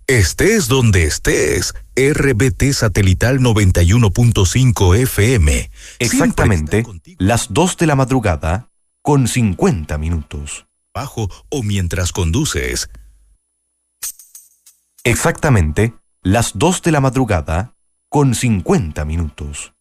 Estés donde estés, RBT Satelital 91.5 FM. Exactamente las 2 de la madrugada con 50 minutos. Bajo o mientras conduces. Exactamente las 2 de la madrugada con 50 minutos.